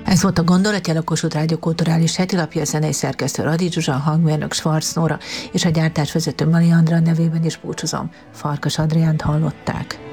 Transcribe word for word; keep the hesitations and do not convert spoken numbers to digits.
Ez volt a Gondolatjel, a Kossuth Rádió kulturális hetilapja, a zenei szerkesztő Radi Zsuzsa, a hangmérnök Schwarz Nóra és a gyártásvezető Mali Andrea nevében is búcsúzom. Farkas Adriánt hallották.